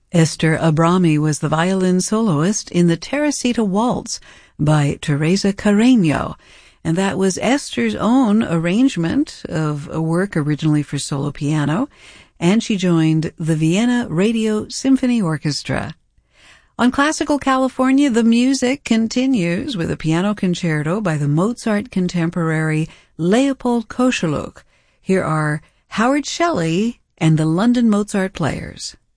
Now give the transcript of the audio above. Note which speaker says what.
Speaker 1: Esther Abrami was the violin soloist in the Teresita Waltz by Teresa Carreño, and that was Esther's own arrangement of a work originally for solo piano, and she joined the Vienna Radio Symphony Orchestra. On Classical California, the music continues with a piano concerto by the Mozart contemporary Leopold Koscheluk. Here are Howard Shelley and the London Mozart Players.